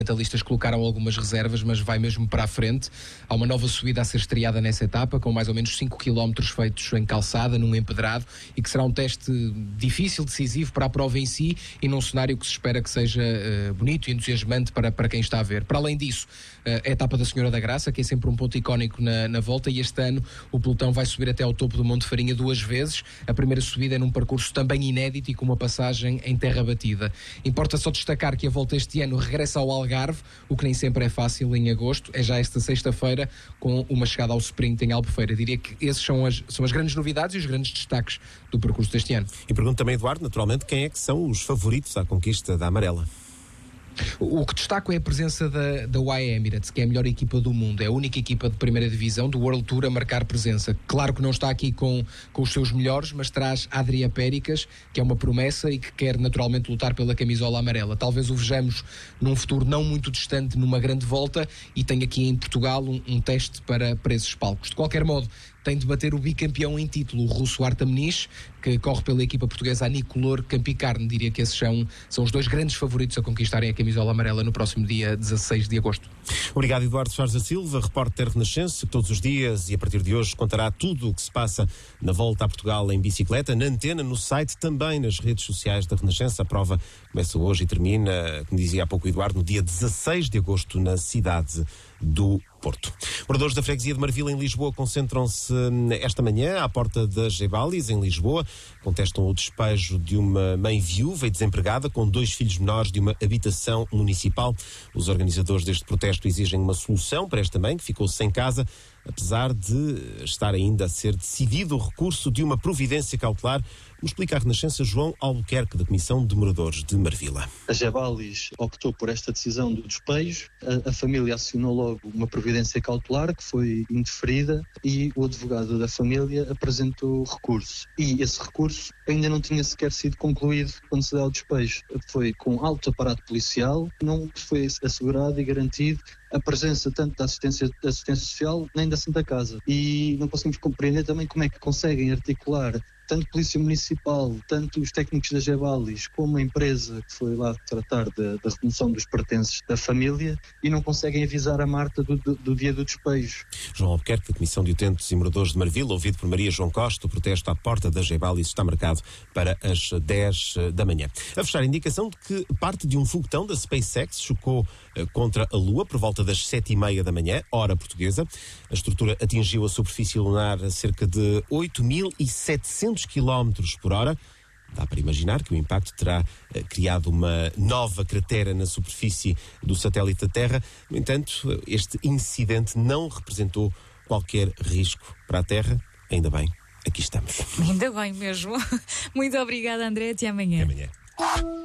ambientalistas colocaram algumas reservas, mas vai mesmo para a frente. Há uma nova subida a ser estreada nessa etapa, com mais ou menos 5 km feitos em calçada, num empedrado, e que será um teste difícil, decisivo para a prova em si, e num cenário que se espera que seja bonito e entusiasmante para quem está a ver. Para além disso, a etapa da Senhora da Graça, que é sempre um ponto icónico na volta, e este ano o pelotão vai subir até ao topo do Monte Farinha 2 vezes. A primeira subida é num percurso também inédito e com uma passagem em terra batida. Importa só destacar que a volta este ano regressa ao Algarve, o que nem sempre é fácil em agosto. É já esta sexta-feira, com uma chegada ao sprint em Albufeira. Diria que esses são as grandes novidades e os grandes destaques do percurso deste ano. E pergunto também, Eduardo, naturalmente, quem é que são os favoritos à conquista da amarela? O que destaco é a presença da YA Emirates, que é a melhor equipa do mundo. É a única equipa de primeira divisão do World Tour a marcar presença. Claro que não está aqui com os seus melhores, mas traz Adria Péricas, que é uma promessa e que quer naturalmente lutar pela camisola amarela. Talvez o vejamos num futuro não muito distante, numa grande volta, e tem aqui em Portugal um teste para esses palcos. De qualquer modo, tem de bater o bicampeão em título, o russo Artem Nish, que corre pela equipa portuguesa Anicolor Campicarne. Diria que esses são os dois grandes favoritos a conquistarem a camisola amarela no próximo dia 16 de agosto. Obrigado, Eduardo Soares da Silva, repórter Renascença, que todos os dias e a partir de hoje contará tudo o que se passa na volta a Portugal em bicicleta, na antena, no site, também nas redes sociais da Renascença. A prova começa hoje e termina, como dizia há pouco o Eduardo, no dia 16 de agosto na cidade do Porto. Moradores da freguesia de Marvila, em Lisboa, concentram-se esta manhã à porta da Gebalis, em Lisboa. Contestam o despejo de uma mãe viúva e desempregada com 2 filhos menores de uma habitação municipal. Os organizadores deste protesto exigem uma solução para esta mãe, que ficou sem casa, apesar de estar ainda a ser decidido o recurso de uma providência cautelar, como explica a Renascença João Albuquerque, da Comissão de Moradores de Marvila. A Gebalis optou por esta decisão do despejo, a família acionou logo uma providência cautelar que foi indeferida e o advogado da família apresentou recurso. E esse recurso ainda não tinha sequer sido concluído quando se deu o despejo. Foi com alto aparato policial, não foi assegurado e garantido a presença tanto da assistência social nem da Santa Casa. E não conseguimos compreender também como é que conseguem articular tanto a Polícia Municipal, tanto os técnicos da Gebalis, como a empresa que foi lá tratar da remoção dos pertences da família e não conseguem avisar a Marta do dia do despejo. João Albuquerque, da Comissão de Utentes e Moradores de Marvila, ouvido por Maria João Costa. O protesto à porta da Gebalis está marcado para as 10 da manhã. A fechar, a indicação de que parte de um foguetão da SpaceX chocou contra a Lua por volta das 7h30 da manhã, hora portuguesa. A estrutura atingiu a superfície lunar a cerca de 8.700 km por hora. Dá para imaginar que o impacto terá criado uma nova cratera na superfície do satélite da Terra. No entanto, este incidente não representou qualquer risco para a Terra. Ainda bem, aqui estamos. Ainda bem mesmo. Muito obrigada, André. Até amanhã. Até amanhã.